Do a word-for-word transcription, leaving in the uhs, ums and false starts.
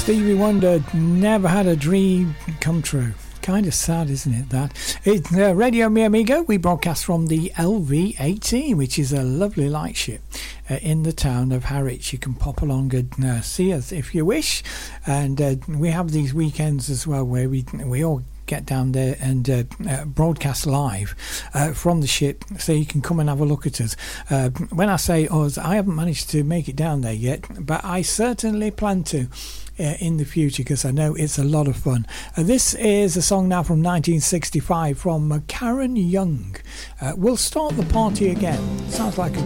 Stevie Wonder never had a dream come true. Kind of sad, isn't it, that? It's uh, Radio Mi Amigo. We broadcast from the L V eighteen, which is a lovely lightship uh, in the town of Harwich. You can pop along and uh, see us if you wish. And uh, we have these weekends as well where we we all get down there and uh, uh, broadcast live uh, from the ship, so you can come and have a look at us. Uh, when I say us, I haven't managed to make it down there yet, but I certainly plan to uh, in the future, because I know it's a lot of fun. Uh, this is a song now from nineteen sixty-five from uh, Karen Young. Uh, we'll start the party again. Sounds like a